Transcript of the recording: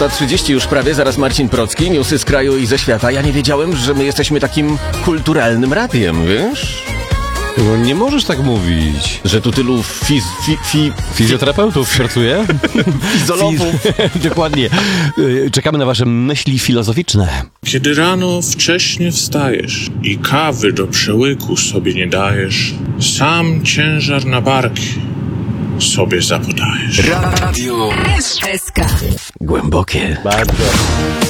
6:30 już prawie, zaraz Marcin Procki, newsy z kraju i ze świata. Ja nie wiedziałem, że my jesteśmy takim kulturalnym radiem, wiesz? No nie możesz tak mówić. Że tu tylu Fizjoterapeutów pracuje? fizologów. Dokładnie. Czekamy na wasze myśli filozoficzne. Kiedy rano wcześnie wstajesz i kawy do przełyku sobie nie dajesz, sam ciężar na barki sobie zapodajesz. Radio SK. Głębokie. Bardzo.